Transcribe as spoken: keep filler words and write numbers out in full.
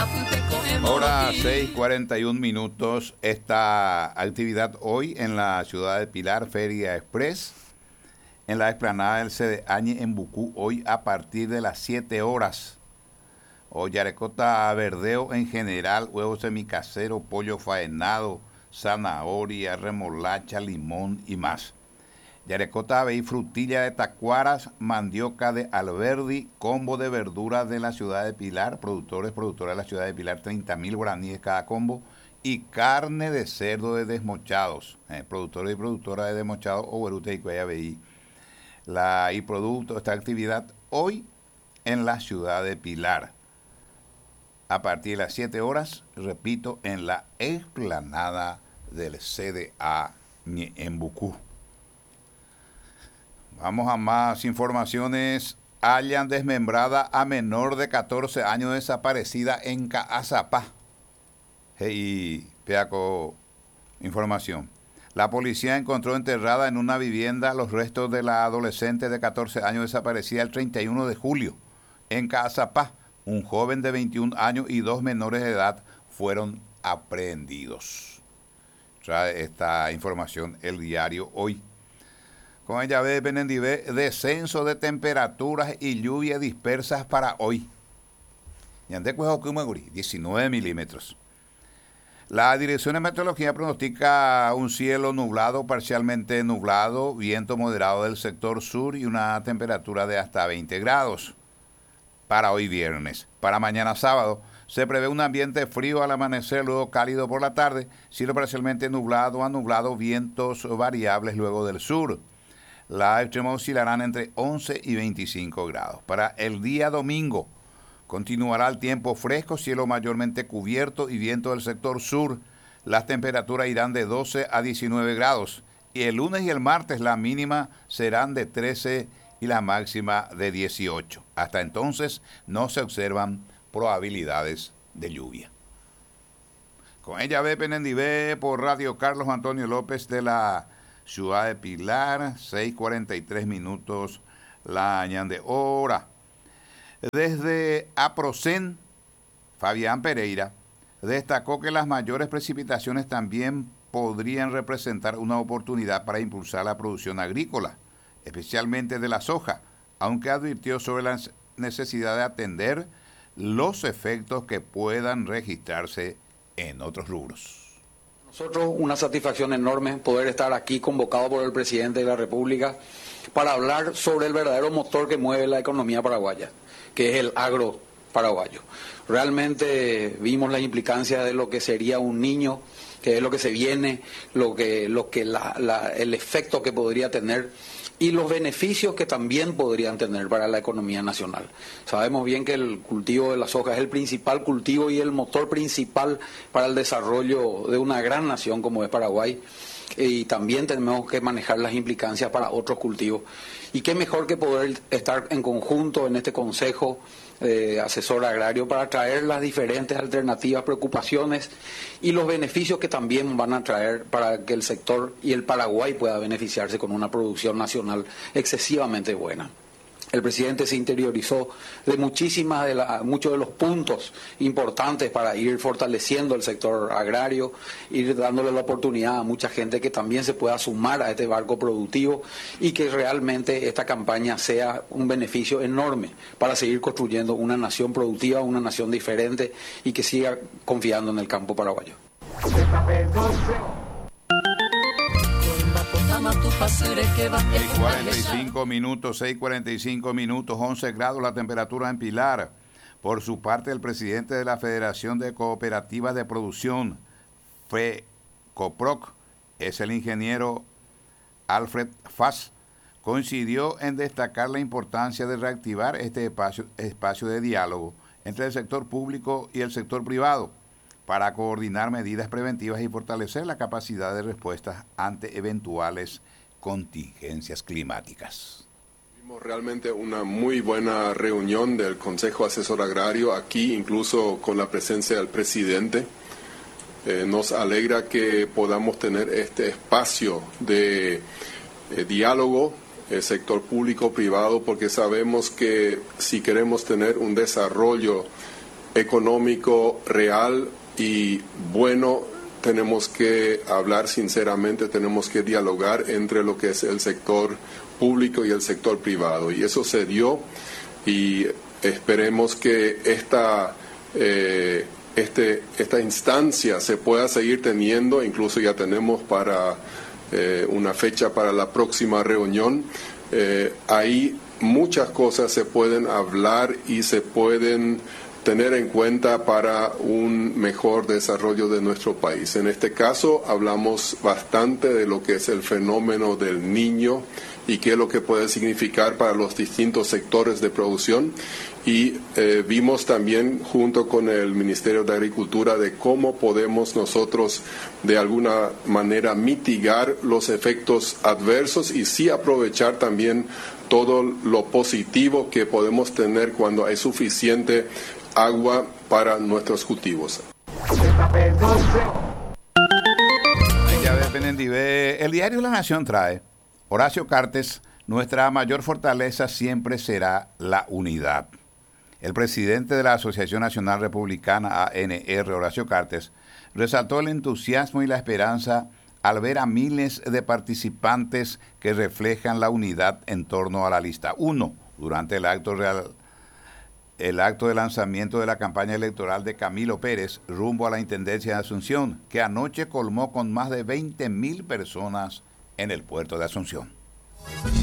Hora seis cuarenta y un minutos. Esta actividad hoy en la ciudad de Pilar, Feria Express, en la explanada del Cedeañe en Bucú, hoy a partir de las siete horas. O yarecota verdeo en general, huevo semicasero, pollo faenado, zanahoria, remolacha, limón y más. Yarecota ave y frutilla de tacuaras, mandioca de Alberdi, combo de verduras de la ciudad de Pilar, productores, productoras de la ciudad de Pilar, treinta mil guaraníes cada combo, y carne de cerdo de desmochados, eh, productores y productoras de desmochados, o Huerute y Cuellaveí. La y producto, esta actividad hoy en la ciudad de Pilar. A partir de las siete horas, repito, en la explanada del C D A en Bucú. Vamos a más informaciones. Hallan desmembrada a menor de catorce años desaparecida en Caazapá. Hey, Peaco, información. La policía encontró enterrada en una vivienda los restos de la adolescente de catorce años desaparecida el treinta y uno de julio en Caazapá. Un joven de veintiún años y dos menores de edad fueron aprehendidos. Trae esta información el diario Hoy. Con ella ve Benendivé, descenso de temperaturas y lluvias dispersas para hoy. diecinueve milímetros. La Dirección de Meteorología pronostica un cielo nublado, parcialmente nublado, viento moderado del sector sur y una temperatura de hasta veinte grados. Para hoy viernes. Para mañana sábado se prevé un ambiente frío al amanecer, luego cálido por la tarde, cielo parcialmente nublado a nublado, vientos variables luego del sur. Las extremas oscilarán entre once y veinticinco grados. Para el día domingo continuará el tiempo fresco, cielo mayormente cubierto y viento del sector sur. Las temperaturas irán de doce a diecinueve grados. Y el lunes y el martes la mínima serán de trece y la máxima de dieciocho. Hasta entonces no se observan probabilidades de lluvia. Con ella ve Penendivé por Radio Carlos Antonio López de la ciudad de Pilar, seis cuarenta y tres minutos la añade hora. Desde Aprocen, Fabián Pereira destacó que las mayores precipitaciones también podrían representar una oportunidad para impulsar la producción agrícola, especialmente de la soja, aunque advirtió sobre la necesidad de atender los efectos que puedan registrarse en otros rubros. Nosotros una satisfacción enorme poder estar aquí convocado por el presidente de la República para hablar sobre el verdadero motor que mueve la economía paraguaya, que es el agro paraguayo. Realmente vimos las implicancias de lo que sería un niño, que es lo que se viene, lo que, lo que la, la, el efecto que podría tener y los beneficios que también podrían tener para la economía nacional. Sabemos bien que el cultivo de la soja es el principal cultivo y el motor principal para el desarrollo de una gran nación como es Paraguay, y también tenemos que manejar las implicancias para otros cultivos. Y qué mejor que poder estar en conjunto en este Consejo eh, Asesor Agrario para traer las diferentes alternativas, preocupaciones y los beneficios que también van a traer para que el sector y el Paraguay pueda beneficiarse con una producción nacional excesivamente buena. El presidente se interiorizó de muchísimas de la, muchos de los puntos importantes para ir fortaleciendo el sector agrario, ir dándole la oportunidad a mucha gente que también se pueda sumar a este barco productivo y que realmente esta campaña sea un beneficio enorme para seguir construyendo una nación productiva, una nación diferente y que siga confiando en el campo paraguayo. seis cuarenta y cinco minutos, seis cuarenta y cinco minutos, once grados la temperatura en Pilar. Por su parte, el presidente de la Federación de Cooperativas de Producción, FECOPROC, es el ingeniero Alfred Fass, coincidió en destacar la importancia de reactivar este espacio, espacio de diálogo entre el sector público y el sector privado para coordinar medidas preventivas y fortalecer la capacidad de respuesta ante eventuales contingencias climáticas. Tuvimos realmente una muy buena reunión del Consejo Asesor Agrario, aquí incluso con la presencia del presidente. Eh, nos alegra que podamos tener este espacio de eh, diálogo, el sector público-privado, porque sabemos que si queremos tener un desarrollo económico real y bueno, tenemos que hablar sinceramente, tenemos que dialogar entre lo que es el sector público y el sector privado. Y eso se dio y esperemos que esta, eh, este, esta instancia se pueda seguir teniendo. Incluso ya tenemos para eh, una fecha para la próxima reunión. Eh, ahí muchas cosas se pueden hablar y se pueden tener en cuenta para un mejor desarrollo de nuestro país. En este caso hablamos bastante de lo que es el fenómeno del niño y qué es lo que puede significar para los distintos sectores de producción. Y eh, vimos también junto con el Ministerio de Agricultura de cómo podemos nosotros de alguna manera mitigar los efectos adversos y sí aprovechar también todo lo positivo que podemos tener cuando hay suficiente agua para nuestros cultivos. El diario La Nación trae: Horacio Cartes, nuestra mayor fortaleza siempre será la unidad. El presidente de la Asociación Nacional Republicana, A N R, Horacio Cartes, resaltó el entusiasmo y la esperanza al ver a miles de participantes que reflejan la unidad en torno a la lista uno durante el acto real, el acto de lanzamiento de la campaña electoral de Camilo Pérez rumbo a la Intendencia de Asunción, que anoche colmó con más de veinte mil personas en el puerto de Asunción.